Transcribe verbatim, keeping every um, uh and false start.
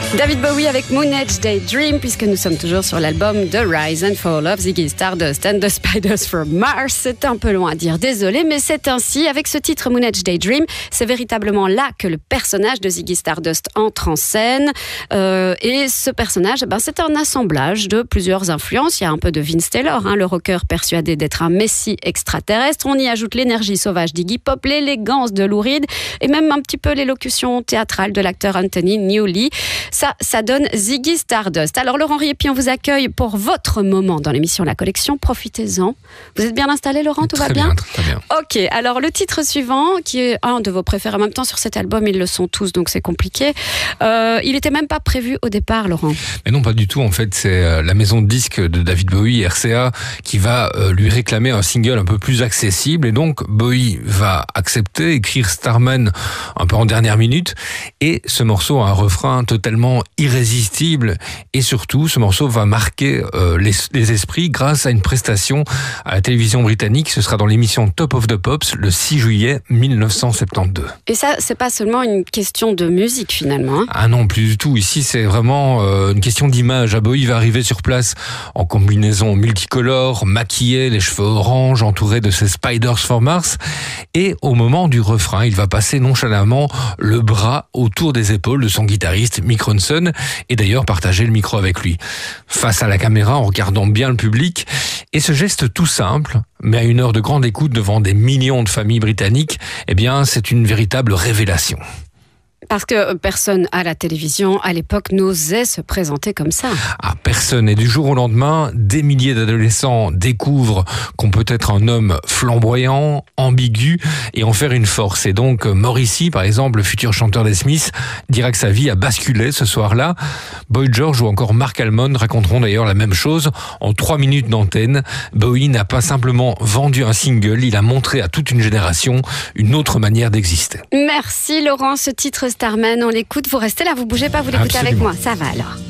David Bowie avec Moon Age Daydream, puisque nous sommes toujours sur l'album The Rise and Fall of Ziggy Stardust and the Spiders from Mars. C'est un peu long à dire, désolé, mais c'est ainsi. Avec ce titre Moon Age Daydream, c'est véritablement là que le personnage de Ziggy Stardust entre en scène. Euh, et ce personnage, ben, c'est un assemblage de plusieurs influences. Il y a un peu de Vince Taylor, hein, le rocker persuadé d'être un messie extraterrestre. On y ajoute l'énergie sauvage d'Iggy Pop, l'élégance de Lou Reed et même un petit peu l'élocution théâtrale de l'acteur Anthony Newley. Ça, ça donne Ziggy Stardust. Alors Laurent Riepi, on vous accueille pour votre moment dans l'émission La Collection. Profitez-en. Vous êtes bien installé, Laurent? Tout très va bien, bien Très bien. Ok, alors le titre suivant, qui est un de vos préférés en même temps sur cet album, ils le sont tous, donc c'est compliqué. Euh, il n'était même pas prévu au départ, Laurent. Mais non, pas du tout. En fait, c'est la maison de disques de David Bowie, R C A, qui va lui réclamer un single un peu plus accessible. Et donc, Bowie va accepter, écrire Starman un peu en dernière minute. Et ce morceau a un refrain totalement irrésistible. Et surtout, ce morceau va marquer euh, les, les esprits grâce à une prestation à la télévision britannique. Ce sera dans l'émission Top of the Pops le six juillet mille neuf cent soixante-douze. Et ça, c'est pas seulement une question de musique finalement. Hein. Ah non, plus du tout. Ici, c'est vraiment euh, une question d'image. Bowie va arriver sur place en combinaison multicolore, maquillé, les cheveux orange, entouré de ses Spiders for Mars. Et au moment du refrain, il va passer nonchalamment le bras autour des épaules de son guitariste Mick Ronson et d'ailleurs partager le micro avec lui. Face à la caméra, en regardant bien le public. Et ce geste tout simple, mais à une heure de grande écoute devant des millions de familles britanniques, eh bien, c'est une véritable révélation. Parce que personne à la télévision, à l'époque, n'osait se présenter comme ça. Ah, personne. Et du jour au lendemain, des milliers d'adolescents découvrent qu'on peut être un homme flamboyant, ambigu, et en faire une force. Et donc, Morrissey, par exemple, le futur chanteur des Smiths, dira que sa vie a basculé ce soir-là. Boy George ou encore Mark Almond raconteront d'ailleurs la même chose. En trois minutes d'antenne, Bowie n'a pas simplement vendu un single, il a montré à toute une génération une autre manière d'exister. Merci Laurent, ce titre Starman, on l'écoute, vous restez là, vous bougez pas, vous l'écoutez avec moi, ça va alors.